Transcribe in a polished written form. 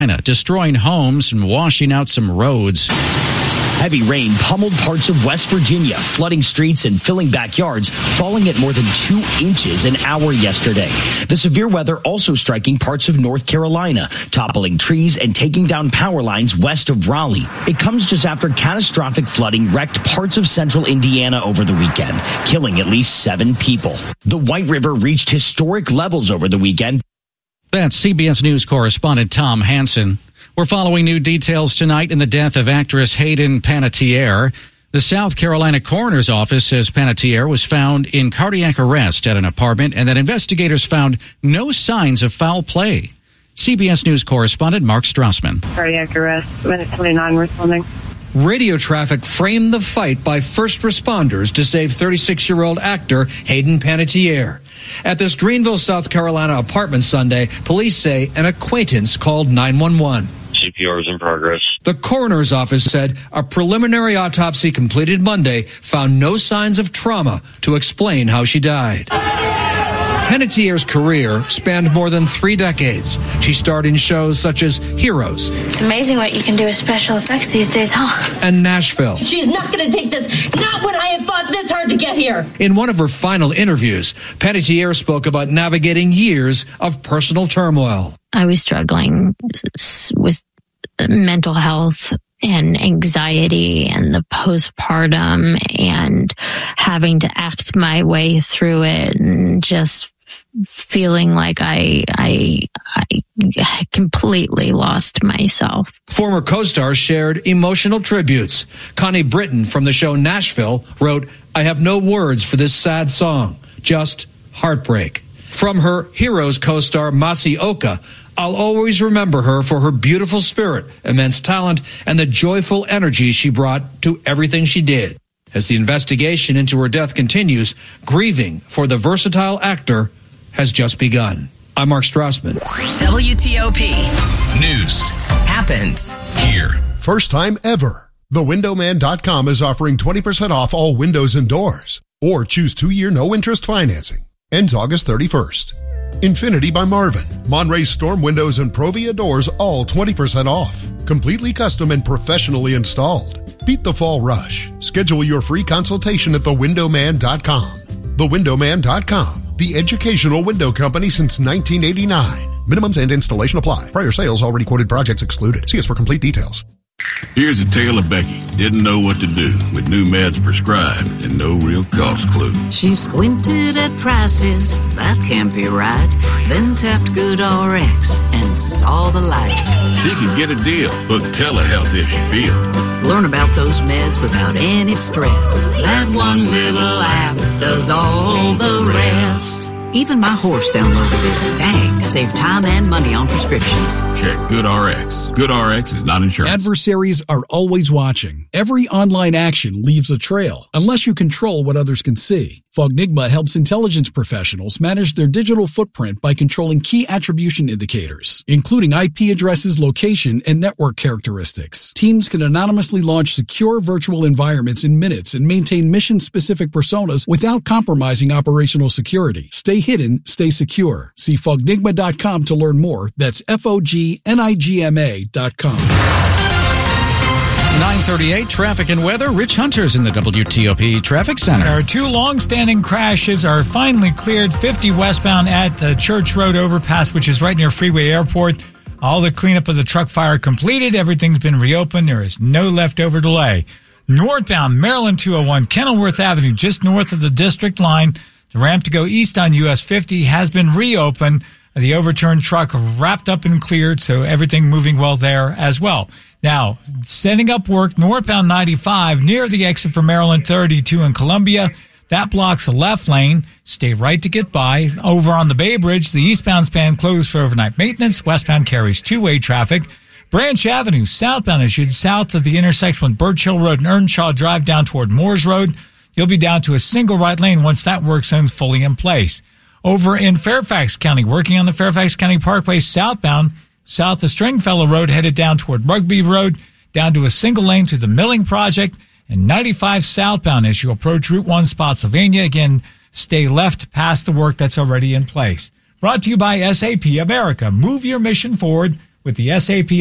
destroying homes and washing out some roads. Heavy rain pummeled parts of West Virginia, flooding streets and filling backyards, falling at more than 2 inches an hour yesterday. The severe weather also striking parts of North Carolina, toppling trees and taking down power lines west of Raleigh. It comes just after catastrophic flooding wrecked parts of central Indiana over the weekend, killing at least 7 people. The White River reached historic levels over the weekend. That's CBS News correspondent Tom Hansen. We're following new details tonight in the death of actress Hayden Panettiere. The South Carolina Coroner's Office says Panettiere was found in cardiac arrest at an apartment and that investigators found no signs of foul play. CBS News correspondent Mark Strassman. Cardiac arrest, minute 29 responding. Radio traffic framed the fight by first responders to save 36-year-old actor Hayden Panettiere. At this Greenville, South Carolina apartment Sunday, police say an acquaintance called 911. CPR is in progress. The coroner's office said a preliminary autopsy completed Monday found no signs of trauma to explain how she died. Panettiere's career spanned more than 3 decades. She starred in shows such as Heroes. It's amazing what you can do with special effects these days, huh? And Nashville. She's not going to take this. Not when I have fought this hard to get here. In one of her final interviews, Panettiere spoke about navigating years of personal turmoil. I was struggling with mental health and anxiety and the postpartum and having to act my way through it and just feeling like I completely lost myself. Former co-stars shared emotional tributes. Connie Britton from the show Nashville wrote, "I have no words for this sad song, just heartbreak." From her Heroes co-star Masi Oka, "I'll always remember her for her beautiful spirit, immense talent, and the joyful energy she brought to everything she did." As the investigation into her death continues, grieving for the versatile actor has just begun. I'm Mark Strassman. WTOP. News happens here. First time ever. TheWindowMan.com is offering 20% off all windows and doors. Or choose 2-year no-interest financing. Ends August 31st. Infinity by Marvin. Monterey Storm Windows and Provia Doors all 20% off. Completely custom and professionally installed. Beat the fall rush. Schedule your free consultation at TheWindowMan.com. TheWindowMan.com. The educational window company since 1989. Minimums and installation apply. Prior sales already quoted projects excluded. See us for complete details. Here's a tale of Becky. Didn't know what to do with new meds prescribed and no real cost clue. She squinted at prices, that can't be right. Then tapped GoodRx and saw the light. She could get a deal. Book telehealth if she feel. Learn about those meds without any stress. That one little app does all the rest. Even my horse downloaded it. Dang, save time and money on prescriptions. Check GoodRx. GoodRx is not insurance. Adversaries are always watching. Every online action leaves a trail, unless you control what others can see. Fognigma helps intelligence professionals manage their digital footprint by controlling key attribution indicators, including IP addresses, location, and network characteristics. Teams can anonymously launch secure virtual environments in minutes and maintain mission-specific personas without compromising operational security. Stay hidden, stay secure. See Fognigma.com to learn more. That's FOGNIGMA.com. 9:38, traffic and weather. Rich Hunter's in the WTOP Traffic Center. Our 2 long-standing crashes are finally cleared. 50 westbound at the Church Road overpass, which is right near Freeway Airport. All the cleanup of the truck fire completed. Everything's been reopened. There is no leftover delay. Northbound Maryland 201, Kenilworth Avenue, just north of the district line. The ramp to go east on US 50 has been reopened. The overturned truck wrapped up and cleared, so everything moving well there as well. Now, setting up work northbound 95 near the exit for Maryland 32 in Columbia. That blocks the left lane. Stay right to get by. Over on the Bay Bridge, the eastbound span closed for overnight maintenance. Westbound carries 2-way traffic. Branch Avenue, southbound as you head south of the intersection with Birch Hill Road and Earnshaw Drive down toward Moores Road. You'll be down to a single right lane once that work zone's fully in place. Over in Fairfax County, working on the Fairfax County Parkway southbound, south of Stringfellow Road, headed down toward Rugby Road, down to a single lane to the Milling Project, and 95 southbound as you approach Route 1 Spotsylvania. Again, stay left past the work that's already in place. Brought to you by SAP America. Move your mission forward with the SAP